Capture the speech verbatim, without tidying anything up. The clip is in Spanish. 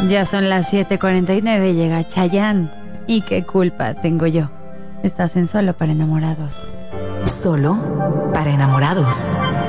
Ya son las siete cuarenta y nueve, llega Chayanne. ¿Y qué culpa tengo yo? Estás en Solo para Enamorados. Solo para Enamorados.